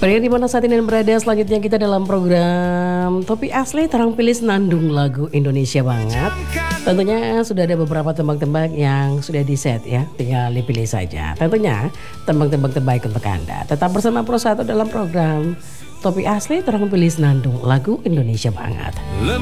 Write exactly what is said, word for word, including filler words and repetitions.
Pria di mana saat ini berada, selanjutnya kita dalam program Topik Asli Terang Pilih Senandung lagu Indonesia banget. Tentunya sudah ada beberapa tembang-tembang yang sudah di set ya, tinggal dipilih saja. Tentunya tembang-tembang terbaik untuk Anda. Tetap bersama Pro satu dalam program Topik Asli Terang Pilih Senandung lagu Indonesia banget.